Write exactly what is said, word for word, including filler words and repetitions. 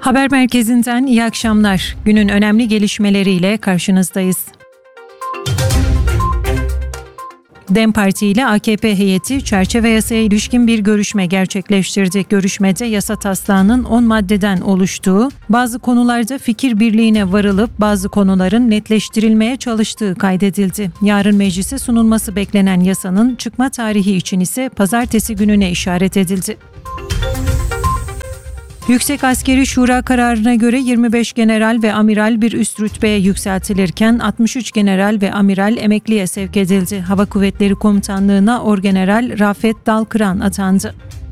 Haber merkezinden iyi akşamlar. Günün önemli gelişmeleriyle karşınızdayız. DEM Parti ile A K P heyeti çerçeve yasaya ilişkin bir görüşme gerçekleştirdi. Görüşmede yasa taslağının on maddeden oluştuğu, bazı konularda fikir birliğine varılıp bazı konuların netleştirilmeye çalıştığı kaydedildi. Yarın meclise sunulması beklenen yasanın çıkma tarihi için ise pazartesi gününe işaret edildi. Yüksek Askeri Şura kararına göre yirmi beş general ve amiral bir üst rütbeye yükseltilirken altmış üç general ve amiral emekliye sevk edildi. Hava Kuvvetleri Komutanlığı'na Orgeneral Rafet Dalkıran atandı.